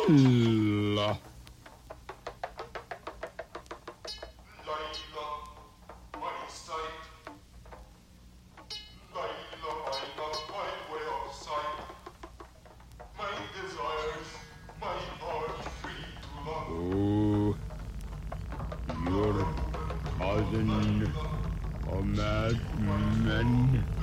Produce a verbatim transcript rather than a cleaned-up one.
Laila. Laila, my sight. Laila, Laila, my way of sight. My desires, my heart free to love. Oh, your cousin, a madman.